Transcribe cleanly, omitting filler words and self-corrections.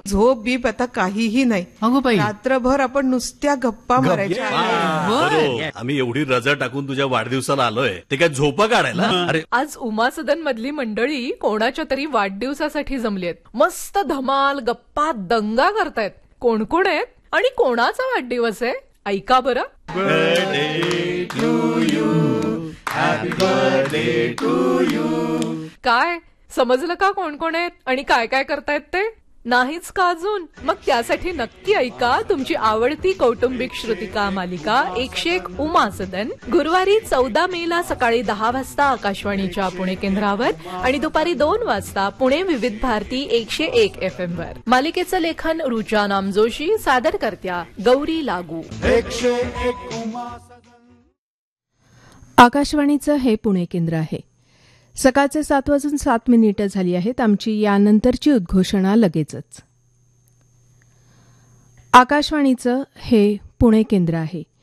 झोप बीप आता काहीही नाही. अगो बाई, रात्रभर आपण नुसत्या गप्पा मारायच्या. आम्ही एवढी रजा टाकून तुझ्या वाढदिवसाला आलोय, ते काय झोपा काढायला? अरे आज उमा सदन मधली मंडळी कोणाच्या तरी वाढदिवसासाठी जमलीत. मस्त धमाल गप्पा दंगा करतायत. कोण कोण आहेत आणि कोणाचा वाढदिवस आहे ऐका बरं. काय समजलं का कोण कोण आहेत आणि काय काय करतायत ते? नाहीच का अजून? मग त्यासाठी नक्की ऐका तुमची आवडती कौटुंबिक श्रुतिका मालिका 101 उमा सदन गुरुवारी 14 मेला सकाळी 10 वाजता आकाशवाणीच्या पुणे केंद्रावर आणि दुपारी 2 वाजता पुणे विविध भारती 101 FM वर. मालिकेचं लेखन रुचा नामजोशी, सादर करत्या गौरी लागू. आकाशवाणीचं हे पुणे केंद्र आहे. सकाळचे 7:07 झाली आहेत. आमची यानंतरची उद्घोषणा लगेचच. आकाशवाणीचं हे पुणे केंद्र आहे.